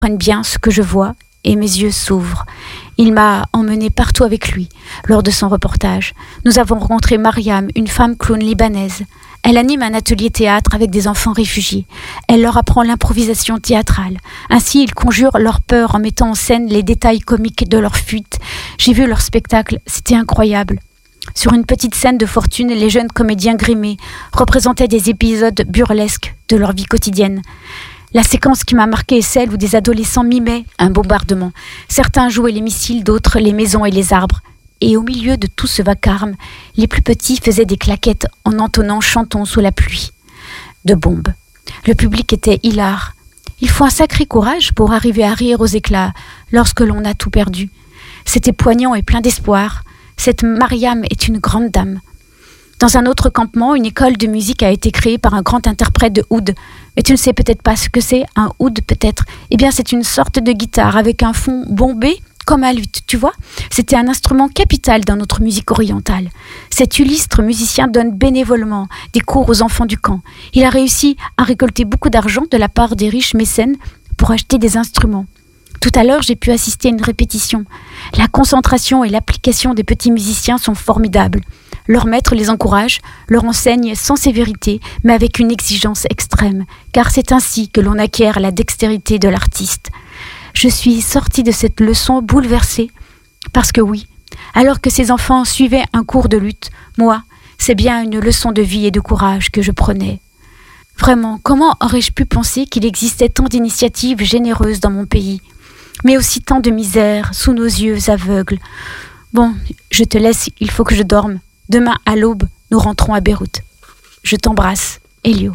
comprenne bien ce que je vois et mes yeux s'ouvrent. Il m'a emmené partout avec lui lors de son reportage. Nous avons rencontré Mariam, une femme clown libanaise. Elle anime un atelier théâtre avec des enfants réfugiés. Elle leur apprend l'improvisation théâtrale. Ainsi, ils conjurent leur peur en mettant en scène les détails comiques de leur fuite. J'ai vu leur spectacle, c'était incroyable. Sur une petite scène de fortune, les jeunes comédiens grimés représentaient des épisodes burlesques de leur vie quotidienne. La séquence qui m'a marquée est celle où des adolescents mimaient un bombardement. Certains jouaient les missiles, d'autres les maisons et les arbres. Et au milieu de tout ce vacarme, les plus petits faisaient des claquettes en entonnant « Chantons sous la pluie » de bombes. Le public était hilar. Il faut un sacré courage pour arriver à rire aux éclats lorsque l'on a tout perdu. C'était poignant et plein d'espoir. Cette Mariam est une grande dame. Dans un autre campement, une école de musique a été créée par un grand interprète de oud. Mais tu ne sais peut-être pas ce que c'est, un oud peut-être. Eh bien, c'est une sorte de guitare avec un fond bombé comme un luth, tu vois. C'était un instrument capital dans notre musique orientale. Cet illustre musicien donne bénévolement des cours aux enfants du camp. Il a réussi à récolter beaucoup d'argent de la part des riches mécènes pour acheter des instruments. Tout à l'heure, j'ai pu assister à une répétition. La concentration et l'application des petits musiciens sont formidables. Leur maître les encourage, leur enseigne sans sévérité, mais avec une exigence extrême, car c'est ainsi que l'on acquiert la dextérité de l'artiste. Je suis sortie de cette leçon bouleversée, parce que oui, alors que ces enfants suivaient un cours de lutte, moi, c'est bien une leçon de vie et de courage que je prenais. Vraiment, comment aurais-je pu penser qu'il existait tant d'initiatives généreuses dans mon pays, mais aussi tant de misère sous nos yeux aveugles. Bon, je te laisse, il faut que je dorme. Demain, à l'aube, nous rentrons à Beyrouth. Je t'embrasse, Elio.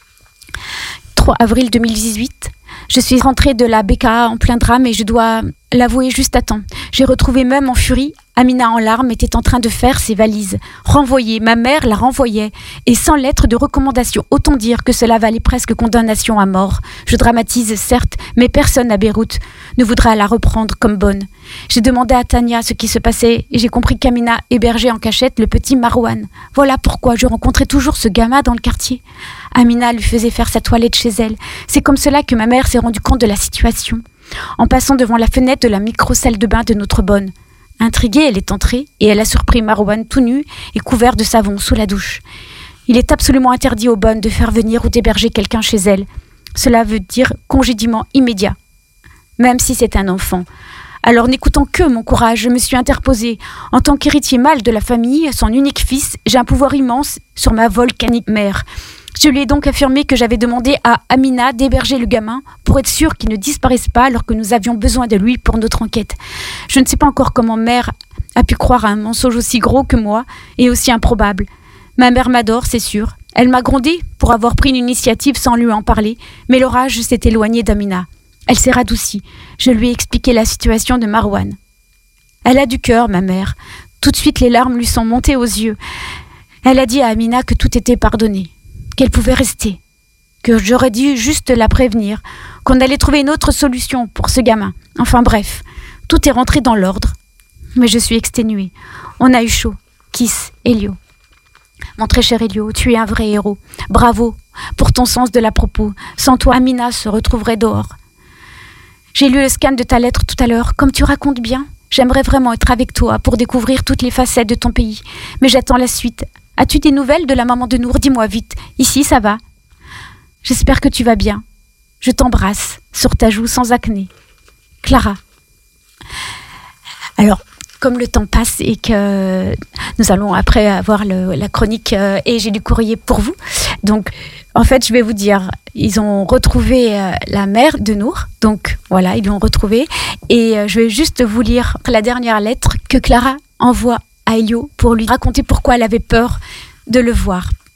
3 avril 2018. Je suis rentrée de la BKA en plein drame et je dois l'avouer juste à temps. J'ai retrouvé même en furie. Amina en larmes était en train de faire ses valises. Renvoyée, ma mère la renvoyait. Et sans lettre de recommandation, autant dire que cela valait presque condamnation à mort. Je dramatise, certes, mais personne à Beyrouth ne voudra la reprendre comme bonne. J'ai demandé à Tania ce qui se passait et j'ai compris qu'Amina hébergeait en cachette le petit Marouane. Voilà pourquoi je rencontrais toujours ce gamin dans le quartier. Amina lui faisait faire sa toilette chez elle. C'est comme cela que ma mère s'est rendue compte de la situation. En passant devant la fenêtre de la micro-salle de bain de notre bonne. Intriguée, elle est entrée et elle a surpris Marouane tout nu et couvert de savon sous la douche. Il est absolument interdit aux bonnes de faire venir ou d'héberger quelqu'un chez elles. Cela veut dire congédiement immédiat, même si c'est un enfant. Alors n'écoutant que mon courage, je me suis interposée. En tant qu'héritier mâle de la famille, son unique fils, j'ai un pouvoir immense sur ma volcanique mère. Je lui ai donc affirmé que j'avais demandé à Amina d'héberger le gamin pour être sûre qu'il ne disparaisse pas alors que nous avions besoin de lui pour notre enquête. Je ne sais pas encore comment mère a pu croire à un mensonge aussi gros que moi et aussi improbable. Ma mère m'adore, c'est sûr. Elle m'a grondée pour avoir pris une initiative sans lui en parler, mais l'orage s'est éloigné d'Amina. Elle s'est radoucie. Je lui ai expliqué la situation de Marouane. Elle a du cœur, ma mère. Tout de suite, les larmes lui sont montées aux yeux. Elle a dit à Amina que tout était pardonné, qu'elle pouvait rester, que j'aurais dû juste la prévenir, qu'on allait trouver une autre solution pour ce gamin. Enfin bref, tout est rentré dans l'ordre. Mais je suis exténuée. On a eu chaud. Kiss, Elio. Mon très cher Elio, tu es un vrai héros. Bravo pour ton sens de l'à-propos. Sans toi, Amina se retrouverait dehors. J'ai lu le scan de ta lettre tout à l'heure. Comme tu racontes bien, j'aimerais vraiment être avec toi pour découvrir toutes les facettes de ton pays. Mais j'attends la suite. As-tu des nouvelles de la maman de Nour? Dis-moi vite. Ici, ça va. J'espère que tu vas bien. Je t'embrasse sur ta joue sans acné. Clara. Alors, comme le temps passe et que nous allons après avoir la chronique et j'ai du courrier pour vous. Donc, en fait, je vais vous dire, ils ont retrouvé la mère de Nour. Donc, voilà, ils l'ont retrouvée. Et je vais juste vous lire la dernière lettre que Clara envoie à Elio pour lui raconter pourquoi elle avait peur de le voir.